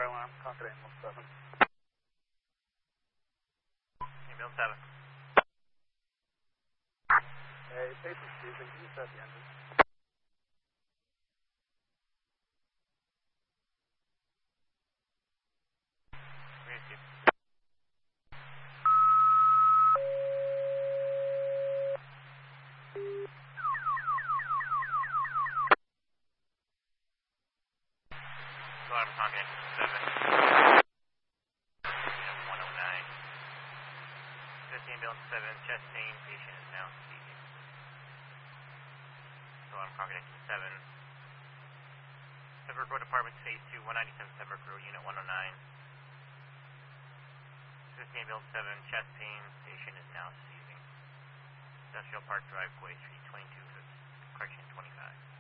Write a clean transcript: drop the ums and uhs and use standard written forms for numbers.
alarm, Concord Ambulance 7. Ambulance 7. Hey, patient speaking, can you start the engine? Receive. Alarm Concord 7. 109. This ambulance 7, chest pain, patient is now speaking. Alarm Concord 7. Pembroke Road Apartments, Phase 2, 197 Pembroke Road, Unit 109. This ambulance 7, chest pain, patient is now seizing. Industrial Park Drive, Quay Street, 22, correction 25.